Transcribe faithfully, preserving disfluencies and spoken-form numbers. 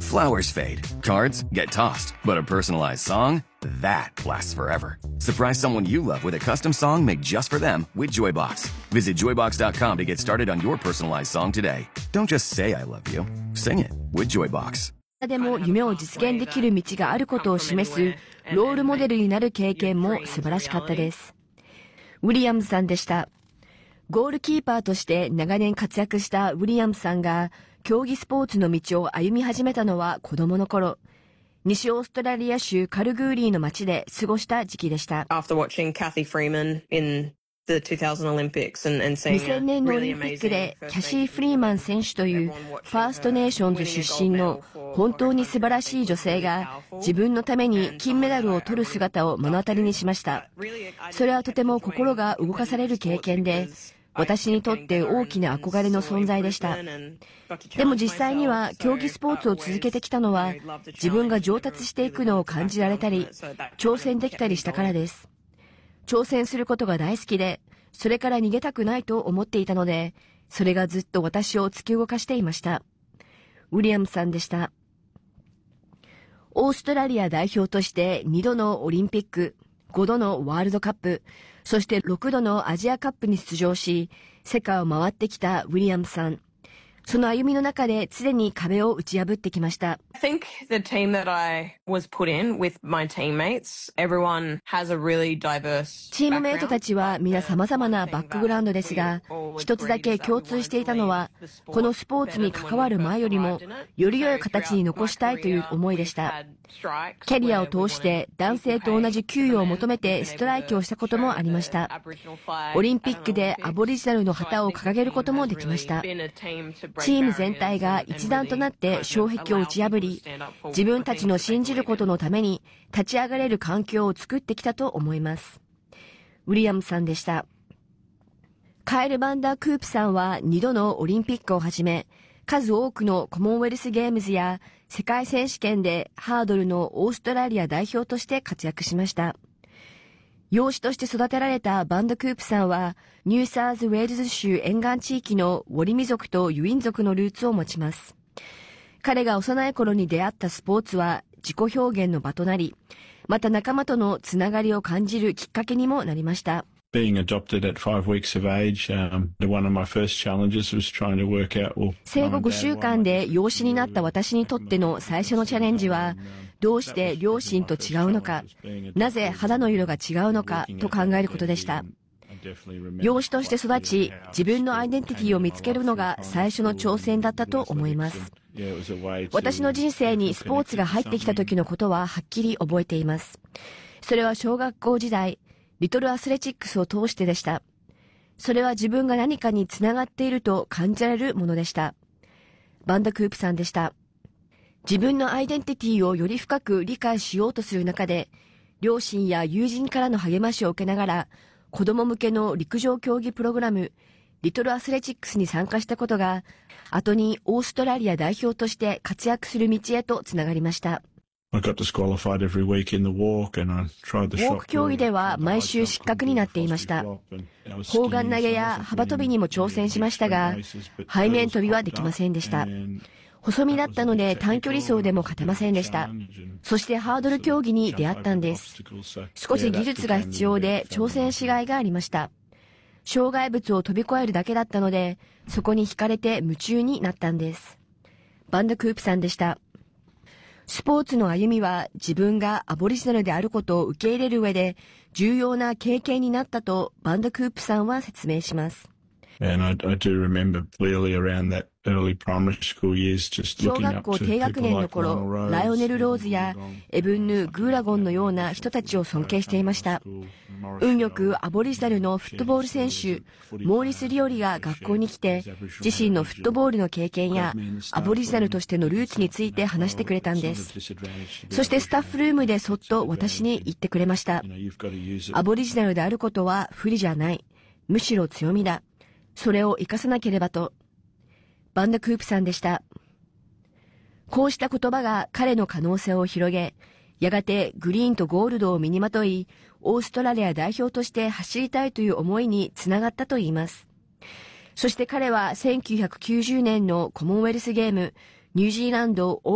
Flowers fade, cards get tossed, but a personalized song? That lasts forever. Surprise someone you love with a custom song made just for them with JoyBox. Visit joy box dot com to get started on your personalized song today. Don't just say I love you. Sing it with JoyBox. でも夢を実現できる道があることを示すロールモデルになる経験も素晴らしかったです。ウィリアムズさんでした。ゴールキーパーとして長年活躍したウィリアムズさんが競技スポーツの道を歩み始めたのは子供の頃。西オーストラリア州カルグーリーの街で過ごした時期でした。 After watching Cathy Freeman in the two thousand Olympics and, and seeing にせんねんのオリンピックでキャシー・フリーマン選手というファーストネーションズ出身の本当に素晴らしい女性が自分のために金メダルを取る姿を目の当たりにしました。それはとても心が動かされる経験で、私にとって大きな憧れの存在でした。でも実際には競技スポーツを続けてきたのは自分が上達していくのを感じられたり挑戦できたりしたからです。挑戦することが大好きで、それから逃げたくないと思っていたので、それがずっと私を突き動かしていました。ウィリアムさんでした。オーストラリア代表としてにどのオリンピック、ごどのワールドカップ、そしてろくどのアジアカップに出場し、世界を回ってきたウィリアムさん。その歩みの中で常に壁を打ち破ってきました。 I think the team that I was put in with my teammates, everyone has a really diverse チームメイトたちは皆様々なバックグラウンドですが、一つだけ共通していたのは、このスポーツに関わる前よりも、より良い形に残したいという思いでした。キャリアを通して男性と同じ給与を求めてストライキをしたこともありました。オリンピックでアボリジナルの旗を掲げることもできました。チーム全体が一丸となって障壁を打ち破り、自分たちの信じることのために立ち上がれる環境を作ってきたと思います。ウィリアムさんでした。カイル・バンダー・クープさんはにどのオリンピックをはじめ、数多くのコモンウェルスゲームズや世界選手権でハードルのオーストラリア代表として活躍しました。養子として育てられたバンダ・クープさんは、ニューサーズウェールズ州沿岸地域のウォリミ族とユイン族のルーツを持ちます。彼が幼い頃に出会ったスポーツは自己表現の場となり、また仲間とのつながりを感じるきっかけにもなりました。 Being adopted at five weeks of age, um, one of my first challenges was trying to work out, well, 生後ごしゅうかんで養子になった私にとっての最初のチャレンジは、どうして両親と違うのか、なぜ肌の色が違うのかと考えることでした。養子として育ち、自分のアイデンティティを見つけるのが最初の挑戦だったと思います。私の人生にスポーツが入ってきた時のことははっきり覚えています。それは小学校時代、リトルアスレチックスを通してでした。それは自分が何かにつながっていると感じられるものでした。バンダ・クープさんでした。自分のアイデンティティをより深く理解しようとする中で、両親や友人からの励ましを受けながら、子供向けの陸上競技プログラム、リトルアスレチックスに参加したことが、後にオーストラリア代表として活躍する道へとつながりました。 I got disqualified every week in the walk and I tried the shot. ウォーク競技では毎週失格になっていました。砲丸投げや幅跳びにも挑戦しましたが、背面跳びはできませんでした。細身だったので短距離走でも勝てませんでした。そしてハードル競技に出会ったんです。少し技術が必要で挑戦しがいがありました。障害物を飛び越えるだけだったので、そこに惹かれて夢中になったんです。バンダ・クープさんでした。スポーツの歩みは自分がアボリジナルであることを受け入れる上で重要な経験になったとバンダ・クープさんは説明します。 And I, I do remember clearly around that early primary school years just 小 looking 学 up 校 to 低学 people 年の like 頃、 Lionel ライオネル・ローズ Rose やエブンヌ・グーラゴンのような人たちを尊敬していました。運よくアボリジナルのフットボール選手、モーリス・リオリが学校に来て、自身のフットボールの経験やアボリジナルとしてのルーツについて話してくれたんです。そしてスタッフルームでそっと私に言ってくれました。アボリジナルであることは不利じゃない。むしろ強みだ。それを生かさなければと。バンダ・クープさんでした。こうした言葉が彼の可能性を広げ、やがてグリーンとゴールドを身にまとい、オーストラリア代表として走りたいという思いにつながったといいます。そして彼はせんきゅうひゃくきゅうじゅうねんのコモンウェルスゲーム、ニュージーランド